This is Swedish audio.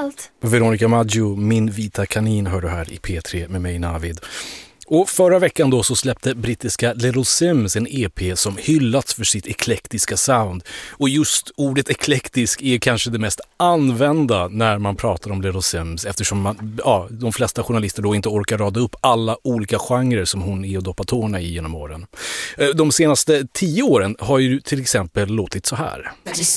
allt. Veronica Maggio, Min vita kanin, hör du här i P3 med mig, Navid. Och förra veckan då så släppte brittiska Little Sims en EP som hyllats för sitt eklektiska sound. Och just ordet eklektisk är kanske det mest använda när man pratar om Little Sims, eftersom de flesta journalister då inte orkar rada upp alla olika genrer som hon är och doppar tårna i genom åren. De senaste 10 åren har ju till exempel låtit så här.